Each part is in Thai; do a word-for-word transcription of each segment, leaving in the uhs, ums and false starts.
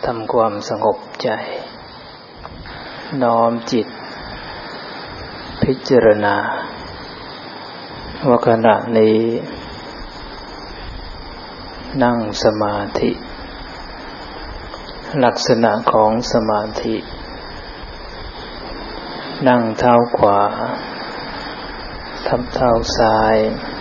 ทำความสงบใจน้อมจิตพิจารณาว่าขณะนี้นั่งสมาธิลักษณะของสมาธินั่งเท้าขวาทับเท้าซ้าย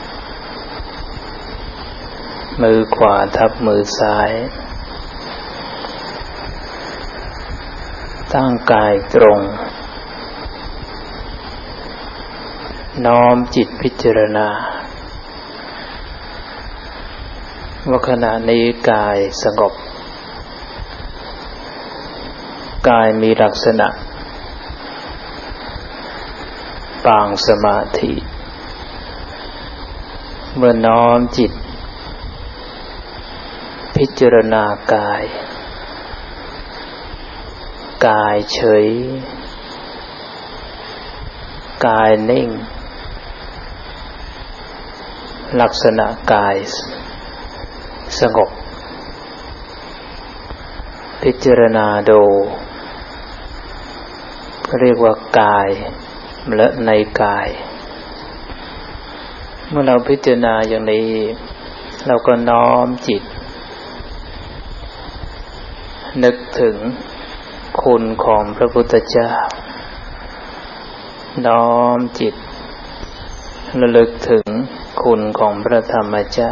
มือขวาทับมือซ้ายตั้งกายตรงน้อมจิตพิจารณาว่าขณะนี้กายสงบกายมีลักษณะปางสมาธิเมื่อน้อมจิตพิจารณากายกายเฉยกายนิ่งลักษณะกายสงบพิจารณาดูเรียกว่ากายและในกายเมื่อเราพิจารณาอย่างนี้เราก็น้อมจิตนึกถึงคุณของพระพุทธเจ้าน้อมจิตระลึกถึงคุณของพระธรรมเจ้า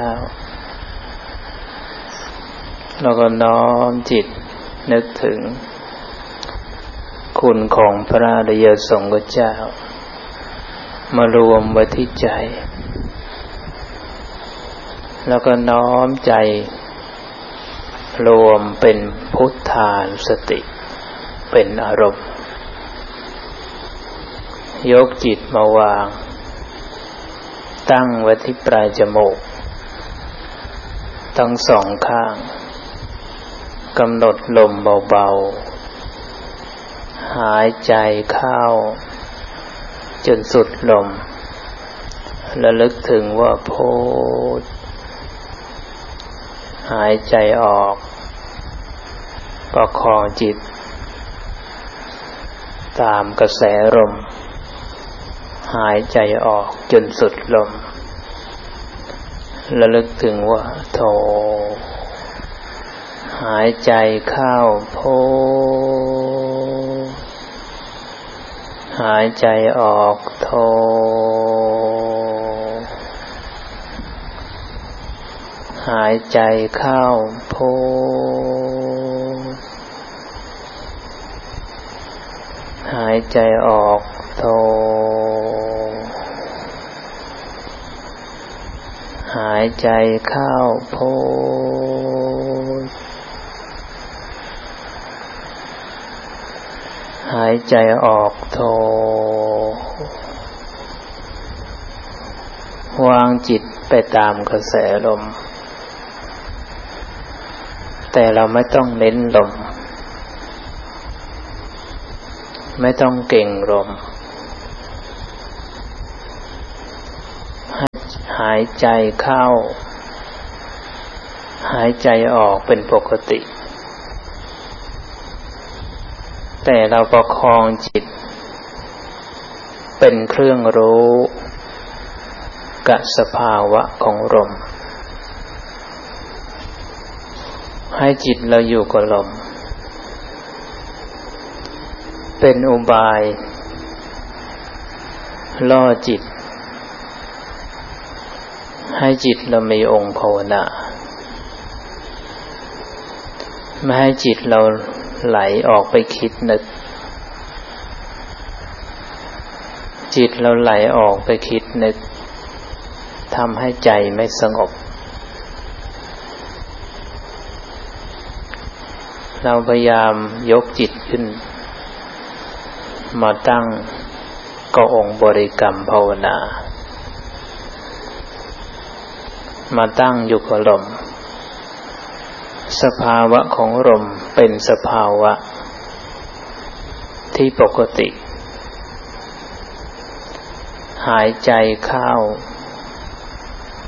แล้วก็น้อมจิตนึกถึงคุณของพระอริยสงฆ์เจ้ามารวมไว้ที่ใจแล้วก็น้อมใจรวมเป็นพุทธานุสติเป็นอารมณ์ยกจิตมาวางตั้งไว้ที่ปลายจมูกทั้งสองข้างกำหนดลมเบาๆหายใจเข้าจนสุดลมระลึกถึงว่าโพธหายใจออกประคองจิตตามกระแสลมหายใจออกจนสุดลมระลึกถึงว่าโธหายใจเข้าโพหายใจออกโธหายใจเข้าโพหายใจออกโธหายใจเข้าโพหายใจออกโธวางจิตไปตามกระแสลมแต่เราไม่ต้องเน้นลมไม่ต้องเก่งลมหายใจเข้าหายใจออกเป็นปกติแต่เราประคองจิตเป็นเครื่องรู้กับสภาวะของลมให้จิตเราอยู่กับลมเป็นอุบายล่อจิตให้จิตเรามีองค์ภาวนาไม่ให้จิตเราไหลออกไปคิดนึกจิตเราไหลออกไปคิดนึกทำให้ใจไม่สงบเราพยายามยกจิตขึ้นมาตั้งกับองค์บริกรรมภาวนามาตั้งอยู่กับลมสภาวะของลมเป็นสภาวะที่ปกติหายใจเข้า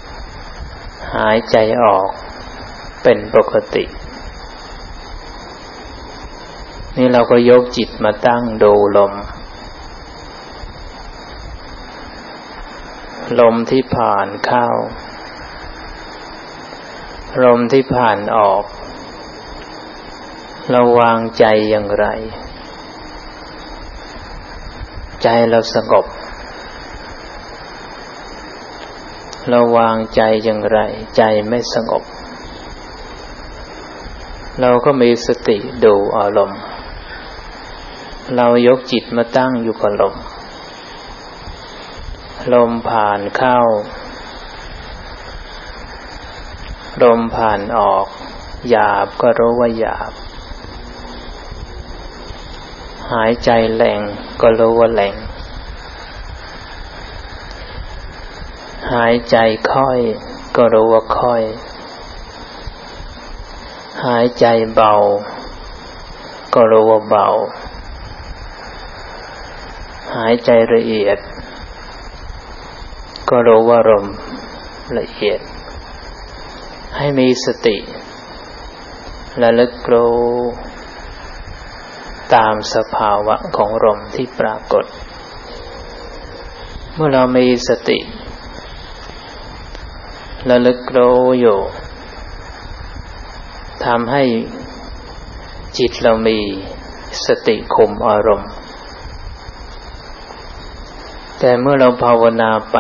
หายใจออกเป็นปกตินี่เราก็ยกจิตมาตั้งดูลมลมที่ผ่านเข้าลมที่ผ่านออกเราวางใจอย่างไรใจเราสงบเราวางใจอย่างไรใจไม่สงบเราก็มีสติดูอารมณ์เรายกจิตมาตั้งอยู่กับลมลมผ่านเข้าลมผ่านออกหยาบก็รู้ว่าหยาบหายใจแรงก็รู้ว่าแรงหายใจค่อยก็รู้ว่าค่อยหายใจเบาก็รู้ว่าเบาหายใจละเอียดก็รู้ว่าลมละเอียดให้มีสติระลึกรู้ตามสภาวะของลมที่ปรากฏเมื่อเรามีสติระลึกรู้อยู่ทำให้จิตเรามีสติคุมอารมณ์แต่เมื่อเราภาวนาไป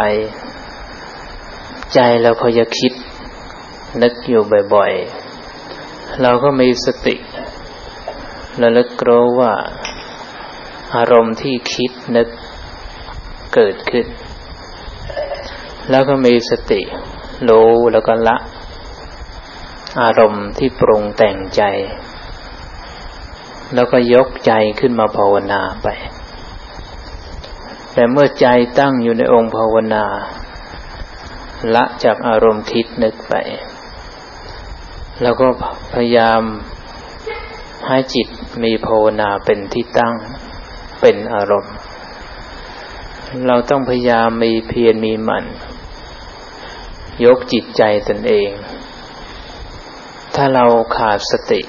ใจเราก็จะคิดนึกอยู่บ่อยๆเราก็มีสติระลึกรู้ว่าอารมณ์ที่คิดนึกเกิดขึ้นแล้วก็มีสติรู้แล้วก็ละอารมณ์ที่ปรุงแต่งใจแล้วก็ยกใจขึ้นมาภาวนาไปแต่เมื่อใจตั้งอยู่ในองค์ภาวนาละจากอารมณ์คิดนึกไปแล้วก็พยายามให้จิตมีภาวนาเป็นที่ตั้งเป็นอารมณ์เราต้องพยายามมีเพียรมีหมั่นยกจิตใจตนเองถ้าเราขาดสติ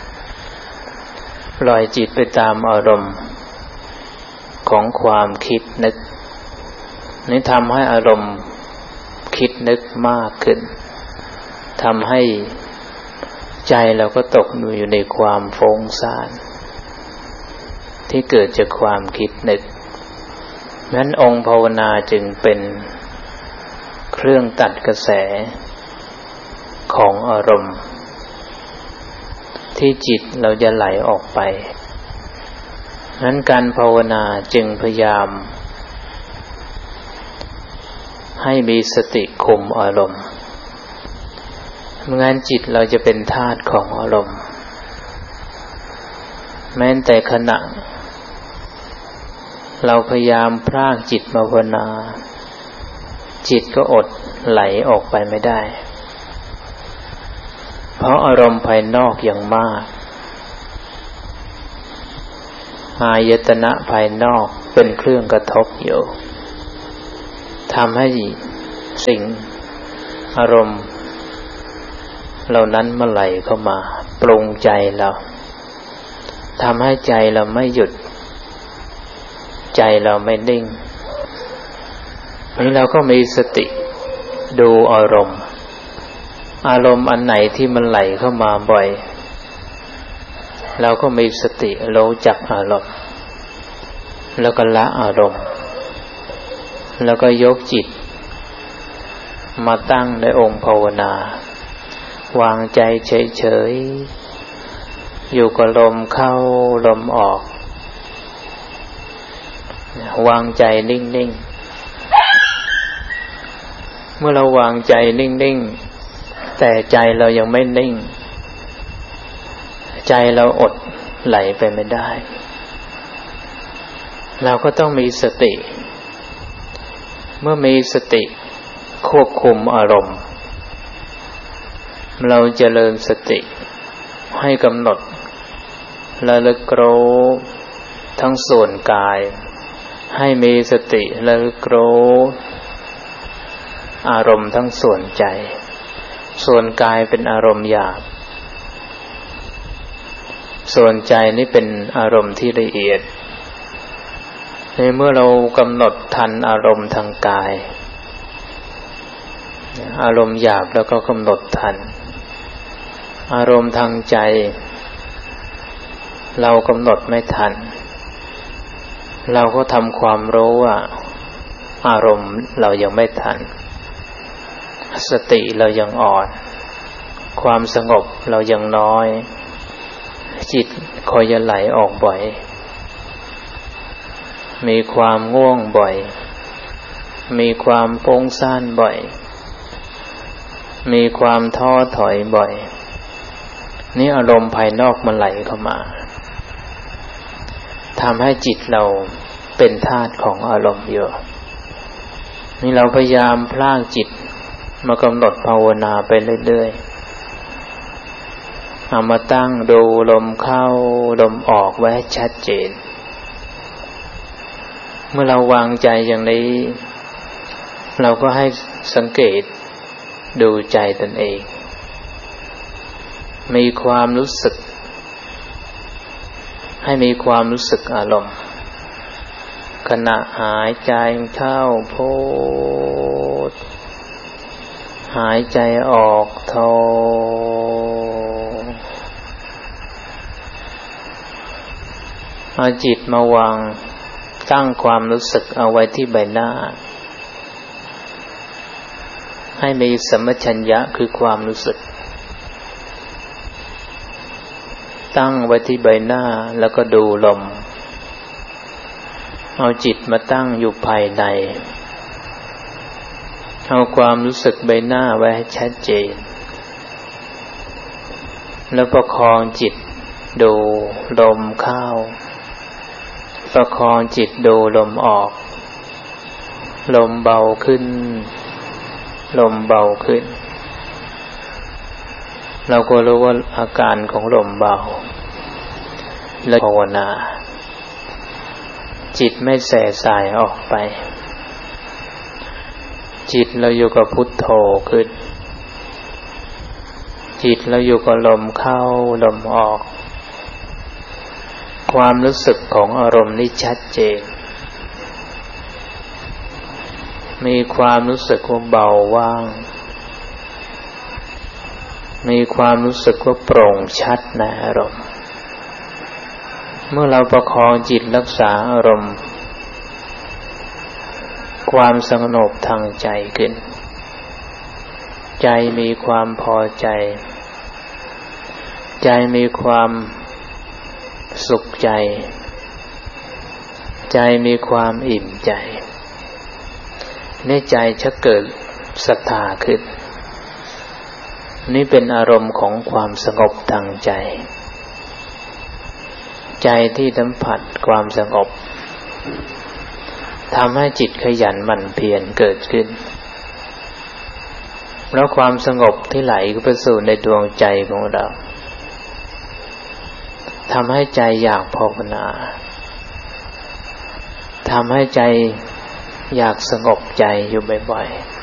ปล่อยจิตไปตามอารมณ์ของความคิดนึกนี่ทำให้อารมณ์คิดนึกมากขึ้นทำให้ใจเราก็ตกอยู่ในความฟุ้งซ่านที่เกิดจากความคิดนึกนั้นองค์ภาวนาจึงเป็นเครื่องตัดกระแสของอารมณ์ที่จิตเราจะไหลออกไปนั้นการภาวนาจึงพยายามให้มีสติคุมอารมณ์ไม่งั้นจิตเราจะเป็นทาสของอารมณ์แม้แต่ขณะเราพยายามพรากจิตมาภาวนาจิตก็อดไหลออกไปไม่ได้เพราะอารมณ์ภายนอกอย่างมากอายตนะภายนอกเป็นเครื่องกระทบอยู่ทำให้สิ่งอารมณ์เหล่านั้นมาไหลเข้ามาปรุงใจเราทำให้ใจเราไม่หยุดใจเราไม่นิ่งนี่เราก็มีสติดูอารมณ์อารมณ์อันไหนที่มันไหลเข้ามาบ่อยเราก็มีสติรู้จักอารมณ์แล้วก็ละอารมณ์แล้วก็ยกจิตมาตั้งในองค์ภาวนาวางใจเฉยๆอยู่กับลมเข้าลมออกวางใจนิ่งๆเมื่อเราวางใจนิ่งๆแต่ใจเรายังไม่นิ่งใจเราอดไหลไปไม่ได้เราก็ต้องมีสติเมื่อมีสติควบคุมอารมณ์เราเจริญสติให้กำหนดระลึกรู้ทั้งส่วนกายให้มีสติระลึกรู้อารมณ์ทั้งส่วนใจส่วนกายเป็นอารมณ์หยาบส่วนใจนี่เป็นอารมณ์ที่ละเอียดในเมื่อเรากำหนดทันอารมณ์ทางกายอารมณ์หยาบแล้วก็กำหนดทันอารมณ์ทางใจเรากำหนดไม่ทันเราก็ทำความรู้ว่าอารมณ์เรายังไม่ทันสติเรายังอ่อนความสงบเรายังน้อยจิตคอยจะไหลออกบ่อยมีความง่วงบ่อยมีความฟุ้งซ่านบ่อยมีความท้อถอยบ่อยนี่อารมณ์ภายนอกมันไหลเข้ามาทำให้จิตเราเป็นธาตุของอารมณ์อยู่นี่เราพยายามพลากจิตมากำหนดภาวนาไปเรื่อยๆเอามาตั้งดูลมเข้าลมออกไว้ให้ชัดเจนเมื่อเราวางใจอย่างนี้เราก็ให้สังเกตดูใจตนเองมีความรู้สึกให้มีความรู้สึกอารมณ์ขณะหายใจเข้าพุทหายใจออกโทเอาจิตมาวางตั้งความรู้สึกเอาไว้ที่ใบหน้าให้มีสัมปชัญญะคือความรู้สึกตั้งไว้ที่ใบหน้าแล้วก็ดูลมเอาจิตมาตั้งอยู่ภายในเอาความรู้สึกใบหน้าไว้ให้ชัดเจนแล้วประคองจิตดูลมเข้าประคองจิตดูลมออกลมเบาขึ้นลมเบาขึ้นเราก็รู้ว่าอาการของลมเบาและภาวนาจิตไม่แส่สายออกไปจิตเราอยู่กับพุทโธขึ้นจิตเราอยู่กับลมเข้าลมออกความรู้สึกของอารมณ์นี่ชัดเจนมีความรู้สึกว่าเบาว่างมีความรู้สึกว่าโปร่งชัดในอารมณ์เมื่อเราประคองจิตรักษาอารมณ์ความสงบทางใจขึ้นใจมีความพอใจใจมีความสุขใจใจมีความอิ่มใจในใจจะเกิดศรัทธาขึ้นนี่เป็นอารมณ์ของความสงบทางใจใจที่สัมผัสความสงบทำให้จิตขยันหมั่นเพียรเกิดขึ้นแล้วความสงบที่ไหลเข้าไปสู่ในดวงใจของเราทำให้ใจอยากภาวนาทำให้ใจอยากสงบใจอยู่บ่อยๆ